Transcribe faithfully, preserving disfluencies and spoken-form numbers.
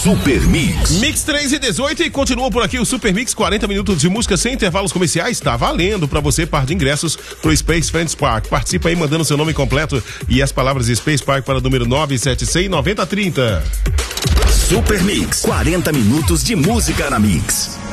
Super Mix. Mix três e dezoito e continua por aqui o Super Mix, quarenta minutos de música sem intervalos comerciais. Tá valendo pra você par de ingressos pro Space Friends Park. Participa aí mandando seu nome completo e as palavras Space Park para o número nove sete seis nove zero três zero. Super Mix, quarenta minutos de música na Mix.